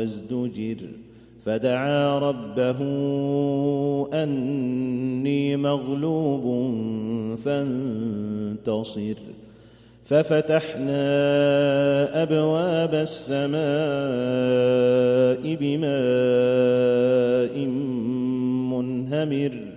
وازدجر فدعا ربه أني مغلوب فانتصر ففتحنا أبواب السماء بماء منهمر